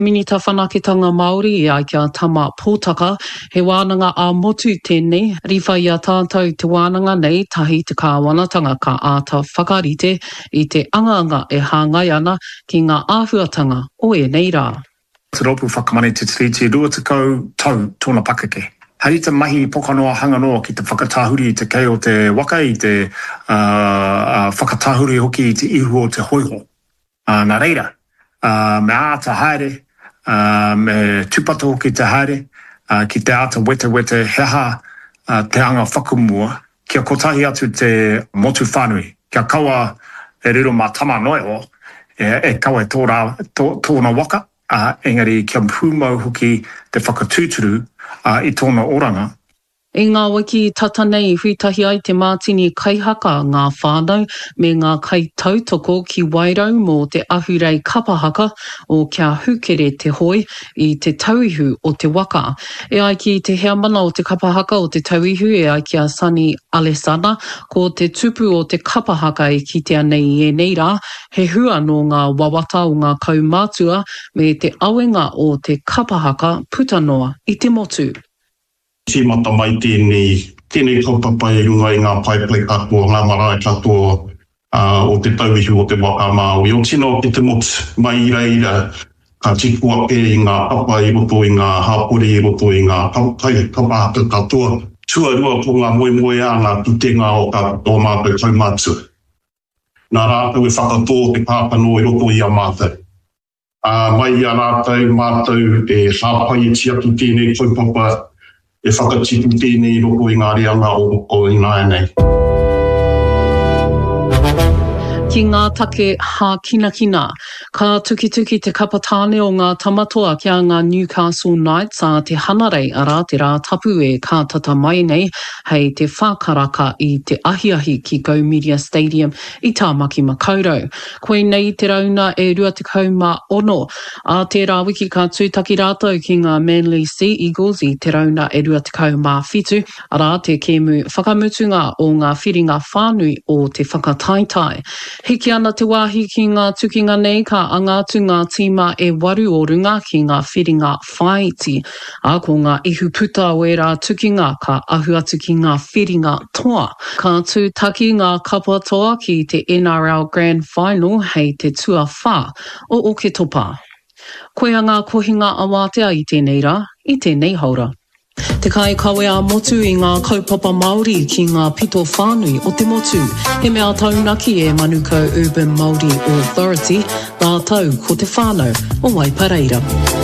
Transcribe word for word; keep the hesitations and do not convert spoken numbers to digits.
Minita whanaketanga Māori e ai kia tama pōtaka, he wānanga a motu tēnei, riwhai a tātou te wānanga nei tahi te kāwanatanga ka āta whakarite i te angaanga e hāngai ana ki ngā āhuatanga o e nei rā. Te ropu whakamane te tiriti rua te kau tau tōna pakake. Hei te mahi pokanoa hanganoa ki te whakatāhuri te kei o te waka i te uh, uh, whakatāhuri hoki i te ihu o te hoiho. Uh, nā reira, uh, me āta haere, uh, me tupata hoki te haere, uh, ki te āta wete wete heha uh, te anga whakamua, kia kotahi atu te motu whānui, kia kaua e riro mā tama noe o, e, e kaua tōra, tō, tōna waka, uh, engari kia pūmau hoki te whakatūturu uh, i tōna oranga. E ngā wiki tata nei huitahi ai te mātini kaihaka ngā whānau me ngā kai tautoko ki wairau mō te ahurei kapahaka o kia hukere te hoi i te tauihu o te waka. E ai ki te hea mana o te kapahaka o te tauihu e ai kia Sani Alesana ko te tupu o te kapahaka e kitea nei e nei rā, he hua no ngā wawata o ngā kaumātua me te awenga o te kapahaka putanoa i te motu. Tīmata mai tēnei, tēnei kaupapa e runga i ngā paipai katoa, ngā marae katoa uh, o te tauihu o te waka Māori. O tino ki te motu mai reira, ka tikua pē i ngā papa i roto i ngā hapori i roto i ngā kaupahaka katoa. Tua rua po ngā moe moe a ngā putenga o ka o mātou kaumātua. Nā rātou e whakatō te pāpano i roto i a mātou. Uh, mai a rātou mātou e hāpai e tiatu tēnei kaupapa e whakatipu tēnei roko i ngā reanga o, o i ngā nei. Ki ngā take hā kina kina, ka tuki tuki te kapatāne o ngā tamatoa kia ngā Newcastle Knights a te hanarei ara te rā tapu e ka tata mai nei hei te whakaraka i te ahiahi ki Go Media Stadium i Tāmaki Makaurau. Koe nei te rauna e rua te kauma ono, a te rā wiki ka tūtaki rātou ki ngā Manly Sea Eagles i te rauna e rua te kauma whitu, ara te kēmu whakamutunga o ngā whiringa whānui o te whakataitai. Hiki ana te wāhi ki ngā tukinga nei ka angatu ngā tīma e waru o runga ki ngā whiringa whaiti. A ko ngā ihu puta o e rā tukinga ka ahu atu ki ngā whiringa toa. Ka tūtaki ngā kapatoa ki te N R L Grand Final hei te tua whā o o ke topa. Koe a ngā kohinga awatea i tēnei rā, i tēnei haura. Te kai kawe a motu i ngā kaupapa Māori ki ngā pito whānui o te motu. He mea taunaki e Manuka Urban Māori Authority, rā tau ko te whānau o Waipareira.